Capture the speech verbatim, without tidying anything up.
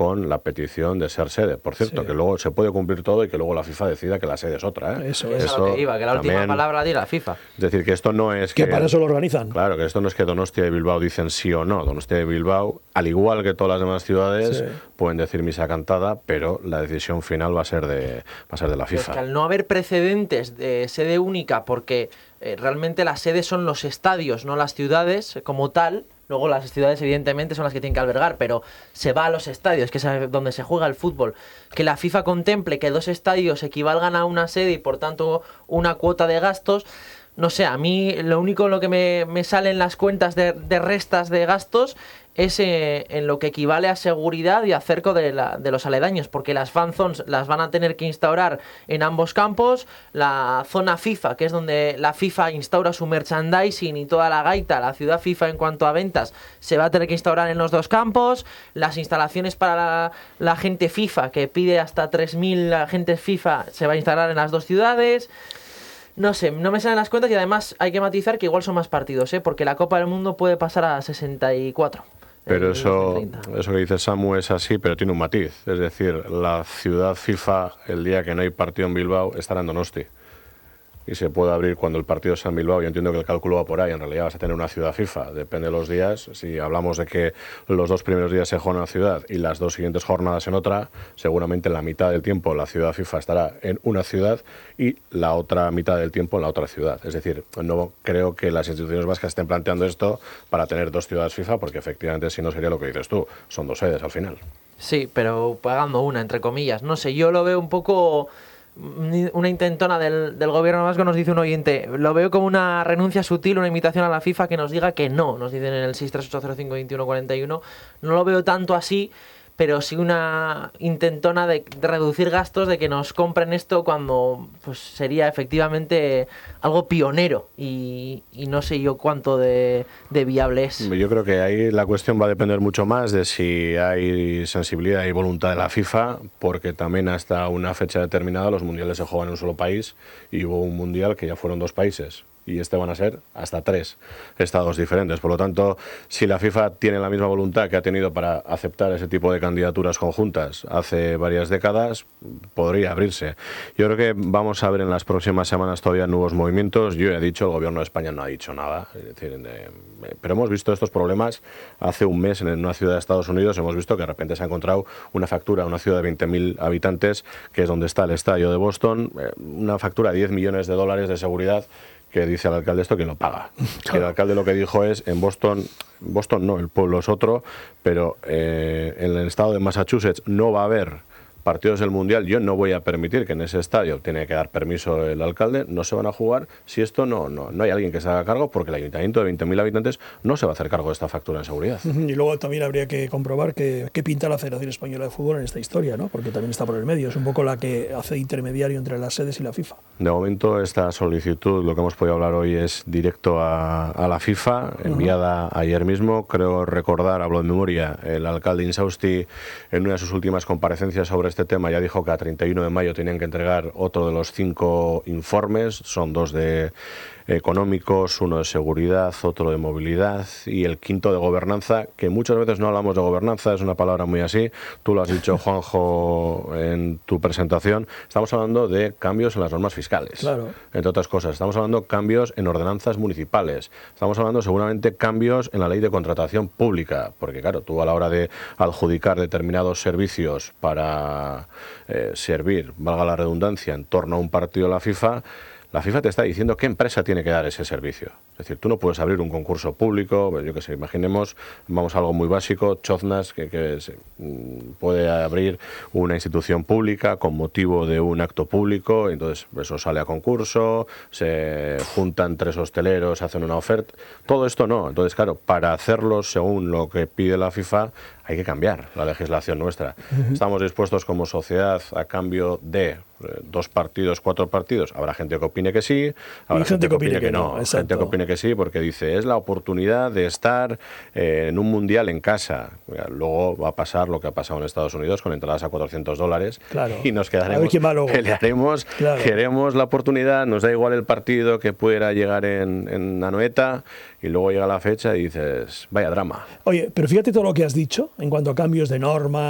con la petición de ser sede. Por cierto, Sí. que luego se puede cumplir todo y que luego la FIFA decida que la sede es otra, ¿eh? Eso Es es. a lo que iba, que la última también- palabra la tiene la FIFA. Es decir, que esto no es Que que... para eso lo organizan. Claro, que esto no es que Donostia y Bilbao dicen sí o no. Donostia y Bilbao, al igual que todas las demás ciudades, Sí. pueden decir misa cantada, pero la decisión final va a ser de, va a ser de la Pero es FIFA. que al no haber precedentes de sede única, porque eh, realmente las sedes son los estadios, no las ciudades como tal. Luego las ciudades evidentemente son las que tienen que albergar, pero se va a los estadios, que es donde se juega el fútbol. Que la FIFA contemple que dos estadios equivalgan a una sede y por tanto una cuota de gastos. No sé, a mí lo único en lo que me, me salen las cuentas de, de restas de gastos es eh, en lo que equivale a seguridad y a cerco de, la, de los aledaños, porque las fan zones las van a tener que instaurar en ambos campos. La zona FIFA, que es donde la FIFA instaura su merchandising y toda la gaita, la ciudad FIFA en cuanto a ventas, se va a tener que instaurar en los dos campos. Las instalaciones para la, la gente FIFA, que pide hasta tres mil agentes FIFA, se va a instalar en las dos ciudades. No sé, no me salen las cuentas y además hay que matizar que igual son más partidos, ¿eh? Porque la Copa del Mundo puede pasar a sesenta y cuatro. Pero en eso, dos mil treinta. eso que dice Samu es así, pero tiene un matiz. Es decir, la ciudad FIFA, el día que no hay partido en Bilbao, estará en Donosti. Y se puede abrir cuando el partido sea en Bilbao. Yo entiendo que el cálculo va por ahí. En realidad vas a tener una ciudad FIFA. Depende de los días. Si hablamos de que los dos primeros días se juega en una ciudad y las dos siguientes jornadas en otra, seguramente la mitad del tiempo la ciudad FIFA estará en una ciudad y la otra mitad del tiempo en la otra ciudad. Es decir, no creo que las instituciones vascas estén planteando esto para tener dos ciudades FIFA, porque efectivamente si no sería lo que dices tú. Son dos sedes al final. Sí, pero pagando una, entre comillas. No sé, yo lo veo un poco una intentona del, del gobierno vasco, nos dice un oyente. Lo veo como una renuncia sutil, una invitación a la FIFA que nos diga que no. Nos dicen en el seis tres ocho cero cinco dos uno cuatro uno. No lo veo tanto así, pero sí una intentona de, de reducir gastos, de que nos compren esto cuando pues sería efectivamente algo pionero y, y no sé yo cuánto de, de viable es. Yo creo que ahí la cuestión va a depender mucho más de si hay sensibilidad y voluntad de la FIFA, porque también hasta una fecha determinada los mundiales se juegan en un solo país y hubo un mundial que ya fueron dos países. Y este van a ser hasta tres estados diferentes. Por lo tanto, si la FIFA tiene la misma voluntad que ha tenido para aceptar ese tipo de candidaturas conjuntas hace varias décadas, podría abrirse. Yo creo que vamos a ver en las próximas semanas todavía nuevos movimientos. Yo he dicho, el gobierno de España no ha dicho nada. Es decir, eh, pero hemos visto estos problemas hace un mes en una ciudad de Estados Unidos. Hemos visto que de repente se ha encontrado una factura, una ciudad de veinte mil habitantes, que es donde está el estadio de Boston, eh, una factura de diez millones de dólares de seguridad, que dice al alcalde esto que lo paga. Que el alcalde lo que dijo es, en Boston, Boston no, el pueblo es otro, pero eh, en el estado de Massachusetts no va a haber partidos del Mundial. Yo no voy a permitir que en ese estadio, tiene que dar permiso el alcalde, no se van a jugar si esto no, no, no hay alguien que se haga cargo, porque el ayuntamiento de veinte mil habitantes no se va a hacer cargo de esta factura en seguridad. Y luego también habría que comprobar que, qué pinta la Federación Española de Fútbol en esta historia, ¿no? Porque también está por el medio, es un poco la que hace intermediario entre las sedes y la FIFA. De momento esta solicitud, lo que hemos podido hablar hoy, es directo a, a la FIFA, enviada uh-huh. ayer mismo. Creo recordar, hablo de memoria, el alcalde Insausti en una de sus últimas comparecencias sobre este tema ya dijo que a treinta y uno de mayo tenían que entregar otro de los cinco informes, son dos de económicos, uno de seguridad, otro de movilidad y el quinto de gobernanza, que muchas veces no hablamos de gobernanza, es una palabra muy así, tú lo has dicho, Juanjo, en tu presentación. Estamos hablando de cambios en las normas fiscales, claro. entre otras cosas. Estamos hablando de cambios en ordenanzas municipales, estamos hablando seguramente cambios en la ley de contratación pública, porque claro, tú a la hora de adjudicar determinados servicios para eh, servir, valga la redundancia, en torno a un partido de la FIFA, la FIFA te está diciendo qué empresa tiene que dar ese servicio. Es decir, tú no puedes abrir un concurso público, yo qué sé, imaginemos, vamos a algo muy básico, Choznas, que, que se, puede abrir una institución pública con motivo de un acto público, entonces eso sale a concurso, se juntan tres hosteleros, hacen una oferta, todo esto no. Entonces, claro, para hacerlo según lo que pide la FIFA, hay que cambiar la legislación nuestra. Uh-huh. Estamos dispuestos como sociedad a cambio de dos partidos, cuatro partidos. Habrá gente que opine que sí, habrá gente, gente que opine que, que no. no gente que opine que sí, porque dice, es la oportunidad de estar eh, en un mundial en casa. Luego va a pasar lo que ha pasado en Estados Unidos con entradas a cuatrocientos dólares claro. y nos quedaremos, pelearemos, claro. queremos la oportunidad, nos da igual el partido que pudiera llegar en, en Anoeta y luego llega la fecha y dices, vaya drama. Oye, pero fíjate todo lo que has dicho en cuanto a cambios de normas,